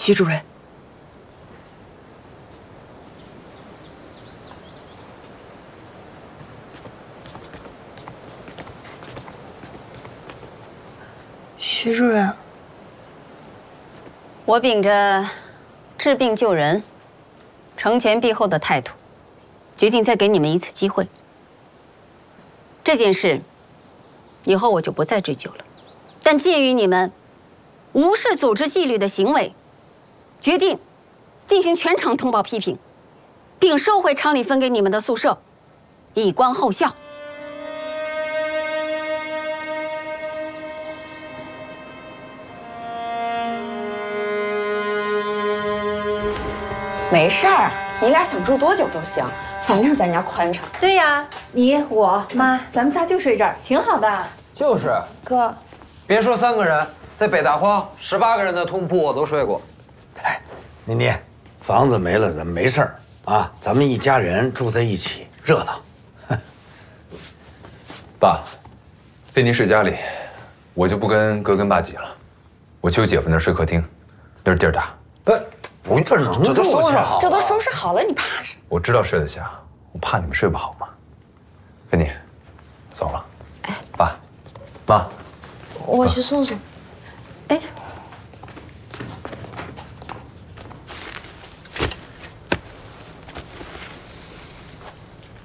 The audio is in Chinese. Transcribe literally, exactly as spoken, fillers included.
徐主任，徐主任， 我秉着治病救人、惩前毖后的态度，决定再给你们一次机会。这件事以后我就不再追究了，但鉴于你们无视组织纪律的行为，决定进行全场通报批评，并收回厂里分给你们的宿舍，以观后效。 没事儿，你俩想住多久都行，反正咱家宽敞。 对呀，你我妈，咱们仨就睡这儿，挺好的。 就是， 哥， 别说三个人，在北大荒十八个人的通铺我都睡过。 哎，妮妮，房子没了咱们没事儿啊，咱们一家人住在一起热闹。 爸，被您睡家里，我就不跟哥跟爸挤了，我去我姐夫那儿睡客厅，那儿地儿大。 哎，我这能这都收拾好， 这都收拾好了，你怕什么？ 我知道睡得下，我怕你们睡不好嘛。芬妮，走了。哎，爸，妈， 我去送送。 哎，